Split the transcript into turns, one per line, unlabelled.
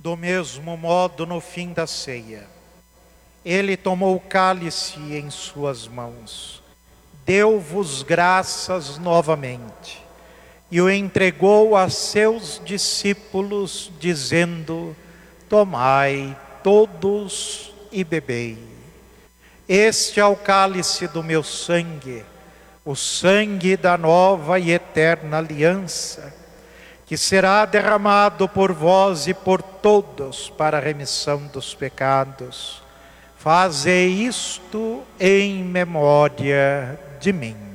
Do mesmo modo, no fim da ceia, ele tomou o cálice em suas mãos, deu-vos graças novamente e o entregou a seus discípulos, dizendo: tomai todos e bebei. Este é o cálice do meu sangue, o sangue da nova e eterna aliança, que será derramado por vós e por todos para a remissão dos pecados. Fazei isto em memória de mim.